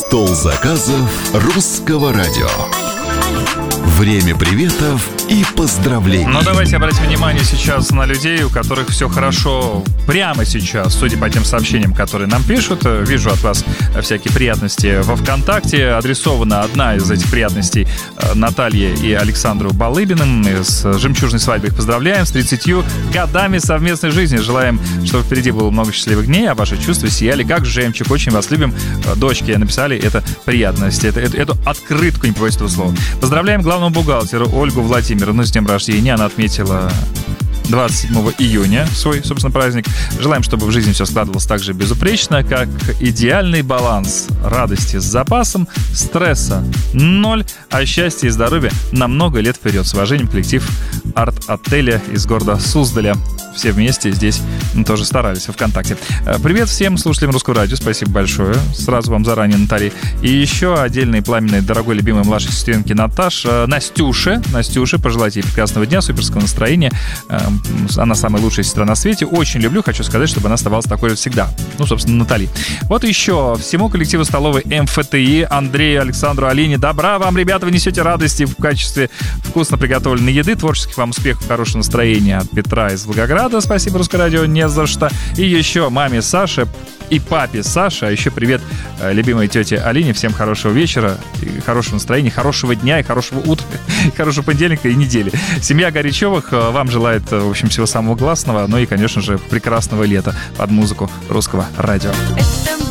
Стол заказов русского радио. Время приветов и поздравлений. Но давайте обратим внимание сейчас на людей, у которых все хорошо прямо сейчас. Судя по тем сообщениям, которые нам пишут, вижу от вас всякие приятности во ВКонтакте. Адресована одна из этих приятностей Наталье и Александру Балыбиным. С жемчужной свадьбой их поздравляем. С 30 годами совместной жизни. Желаем, чтобы впереди было много счастливых дней, а ваши чувства сияли как жемчуг. Очень вас любим. Дочки написали это приятности. Эту открытку, не побоюсь этого слова. Поздравляем главного бухгалтера Ольгу Владимировну с днем рождения. Она отметила 27 июня свой, собственно, праздник. Желаем, чтобы в жизни все складывалось так же безупречно, как идеальный баланс радости с запасом, стресса 0, а счастья и здоровья на много лет вперед. С уважением, коллектив арт-отеля из города Суздаля. Все вместе здесь тоже старались ВКонтакте. Привет всем слушателям Русского радио. Спасибо большое. Сразу вам заранее, Наталья. И еще отдельный пламенный, дорогой, любимой младшей сестренке Настюше, пожелайте ей прекрасного дня, суперского настроения. Она самая лучшая сестра на свете. Очень люблю, хочу сказать, чтобы она оставалась такой же всегда. Ну, собственно, Наталья. Вот еще всему коллективу столовой МФТИ, Андрею, Александру, Алине. Добра вам, ребята, вы несете радости в качестве вкусно приготовленной еды. Творческих вам успехов, хорошего настроения от Петра из Волгограда. Спасибо, Русское радио, не за что. И еще маме Саше и папе Саше, а еще привет любимой тете Алине. Всем хорошего вечера, и хорошего настроения, хорошего дня и хорошего утра, и хорошего понедельника и недели. Семья Горячевых вам желает, в общем, всего самого классного, ну и, конечно же, прекрасного лета под музыку Русского радио.